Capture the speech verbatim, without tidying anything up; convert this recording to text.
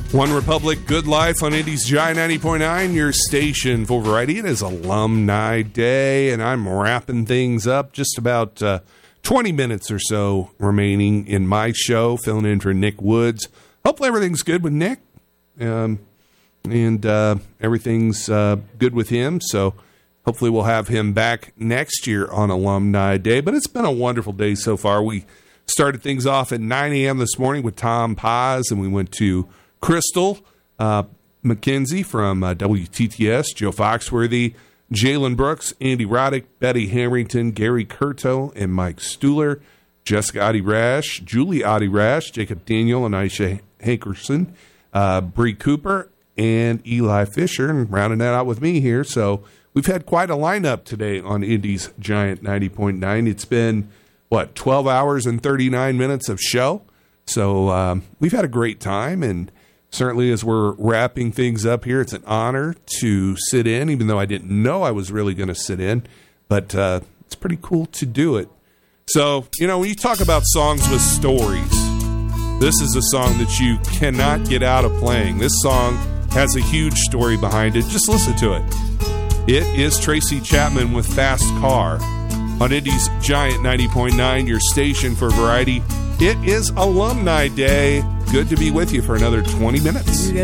One Republic, Good Life on Indy's Giant ninety point nine, your station for variety. It is Alumni Day, and I'm wrapping things up. Just about uh, twenty minutes or so remaining in my show, filling in for Nick Woods. Hopefully everything's good with Nick, um, and uh, everything's uh, good with him. So hopefully we'll have him back next year on Alumni Day. But it's been a wonderful day so far. We started things off at nine a.m. this morning with Tom Paz, and we went to Crystal uh, McKenzie from uh, W T T S, Joe Foxworthy, Jalen Brooks, Andy Roddick, Betty Harrington, Gary Curto, and Mike Stuhler, Jessica Adi Rash, Julie Adi Rash, Jacob Daniel, and Aisha Hankerson, uh, Bree Cooper, and Eli Fisher, and rounding that out with me here. So we've had quite a lineup today on Indy's Giant ninety point nine. It's been, what, twelve hours and thirty-nine minutes of show. So um, we've had a great time, and certainly as we're wrapping things up here, it's an honor to sit in, even though I didn't know I was really going to sit in. But uh, it's pretty cool to do it. So, you know, when you talk about songs with stories, this is a song that you cannot get out of playing. This song has a huge story behind it. Just listen to it. It is Tracy Chapman with Fast Car on Indy's Giant ninety point nine, your station for variety. It is Alumni Day. Good to be with you for another twenty minutes.